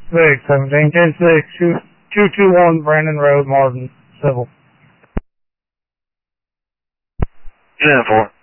Vic, 1710-6, 221 Brandon Road, Martin, civil. 10-4.